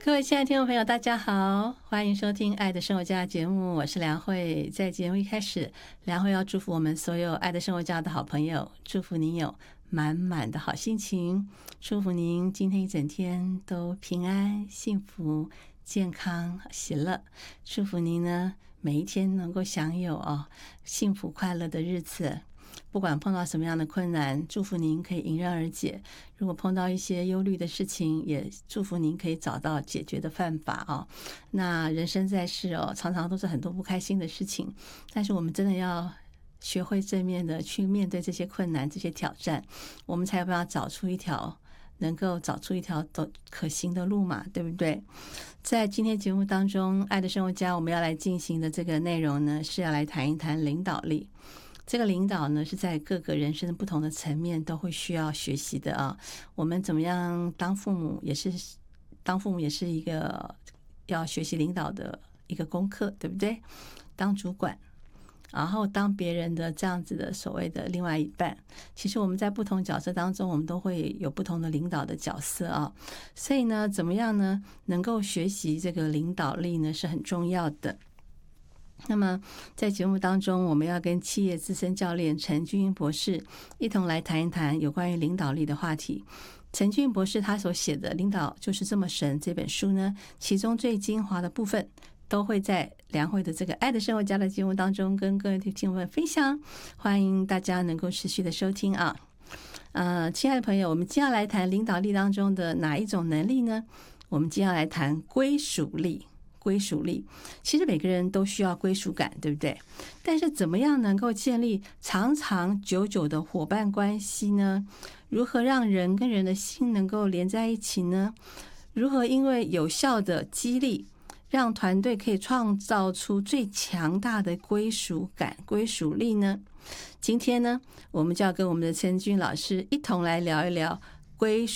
各位亲爱的听众朋友，大家好，欢迎收听《爱的生活家》节目，我是梁慧。在节目一开始，梁慧要祝福我们所有爱的生活家的好朋友，祝福您有满满的好心情，祝福您今天一整天都平安、幸福、健康、喜乐，祝福您呢每一天能够享有幸福快乐的日子。不管碰到什么样的困难，祝福您可以迎刃而解。如果碰到一些忧虑的事情，也祝福您可以找到解决的办法。那人生在世常常都是很多不开心的事情，但是我们真的要学会正面的去面对这些困难、这些挑战，我们才有办法能够找出一条可行的路嘛，对不对？在今天节目当中，爱的生活家我们要来进行的这个内容呢，是要来谈一谈领导力。这个领导呢，是在各个人生不同的层面都会需要学习的啊。我们怎么样当父母也是一个要学习领导的一个功课，对不对？当主管，然后当别人的这样子的所谓的另外一半，其实我们在不同角色当中，我们都会有不同的领导的角色啊。所以呢，怎么样呢，能够学习这个领导力呢，是很重要的。那么在节目当中，我们要跟企业资深教练陈俊英博士一同来谈一谈有关于领导力的话题。陈俊英博士他所写的《领导就是这么神》这本书呢，其中最精华的部分都会在梁慧的这个爱的生活家的节目当中跟各位听众们分享，欢迎大家能够持续的收听啊。亲爱的朋友，我们今天要来谈领导力当中的哪一种能力呢？我们今天要来谈归属力。归属力，其实每个人都需要归属感，对不对？但是怎么样能够建立长长久久的伙伴关系呢？如何让人跟人的心能够连在一起呢？如何因为有效的激励，让团队可以创造出最强大的归属感、归属力呢？今天呢，我们就要跟我们的陈俊老师一同来聊一聊归属